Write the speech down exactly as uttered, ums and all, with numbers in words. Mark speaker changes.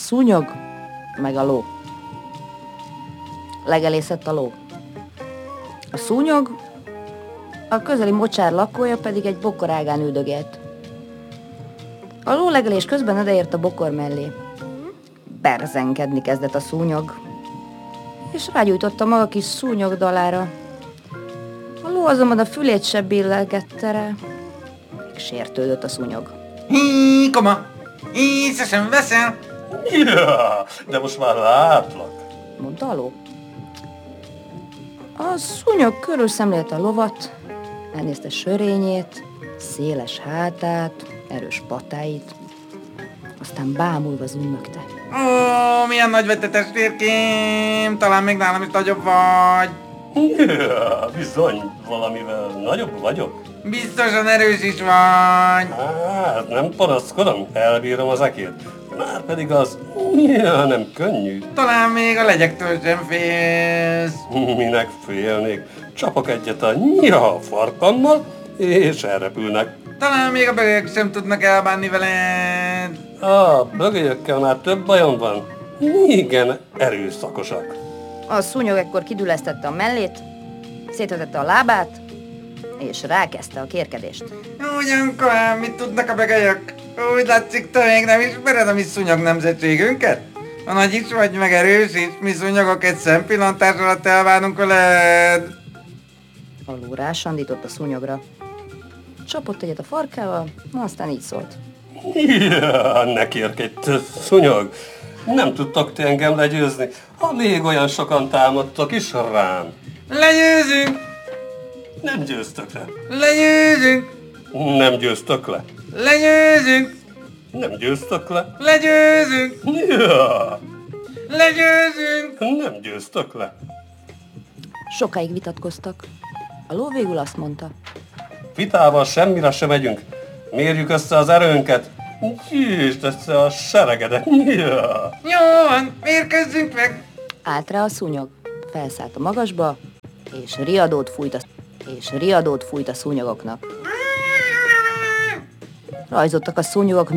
Speaker 1: szúnyog, meg a ló. Legelészett a ló. A szúnyog, a közeli mocsár lakója pedig egy bokor ágán üldögélt. A ló legelés közben odaért a bokor mellé. Berzenkedni kezdett a szúnyog, és rágyújtotta maga kis szúnyog dalára. A ló azonban a fülét se billegette rá. Még sértődött a szúnyog.
Speaker 2: Hí, koma! Észre sem veszel?
Speaker 3: Ja, de most már látlak,
Speaker 1: mondta a ló. A szúnyog körül szemlélte a lovat, elnézte sörényét, széles hátát, erős patáit, aztán bámulva zümmögte.
Speaker 2: Ó, milyen nagy vagy te testvérkém! Talán még nálam is nagyobb vagy.
Speaker 3: Ja, bizony, valamivel nagyobb vagyok.
Speaker 2: Biztosan erős is vagy.
Speaker 3: Hát nem panaszkodom, elbírom az ekét. Márpedig az, ja, nem könnyű.
Speaker 2: Talán még a legyektől sem félsz.
Speaker 3: Minek félnék? Csapok egyet a nyia farkammal, és elrepülnek.
Speaker 2: Talán még a bögök sem tudnak elbánni veled.
Speaker 3: A bögölyökkel már több bajom van. Igen, erőszakosak.
Speaker 1: A szúnyog ekkor kidülesztette a mellét, szétvetette a lábát, és rákezdte a kérkedést.
Speaker 2: Ugyankor, mit tudnak a bögölyök? Úgy látszik, te még nem ismered a mi szúnyog nemzetségünket? A nagy is vagy, meg erős is, mi szúnyogok egy szempillantás alatt elválunk veled.
Speaker 1: A ló rásandított a szúnyogra. Csapott egyet a farkával, aztán így szólt.
Speaker 3: Ja, ne kérkedj, te szúnyog. Nem tudtok ti engem legyőzni, ha még olyan sokan támadtak is rám.
Speaker 2: Legyőzünk!
Speaker 3: Nem győztök le.
Speaker 2: Legyőzünk!
Speaker 3: Nem győztök le.
Speaker 2: Legyőzünk!
Speaker 3: Nem győztök le.
Speaker 2: Legyőzünk!
Speaker 3: Ja,
Speaker 2: Legyőzünk!
Speaker 3: nem győztök le.
Speaker 1: Sokáig vitatkoztak. A ló végül azt mondta.
Speaker 3: Vitával semmire sem megyünk. Mérjük össze az erőnket. Gyűjtsd össze a seregedet. Ja.
Speaker 2: Jó van, mérkőzzünk meg!
Speaker 1: Állt rá a szúnyog, felszállt a magasba, és riadót fújt a, és riadót fújt a szúnyogoknak. Rajzottak a szúnyogok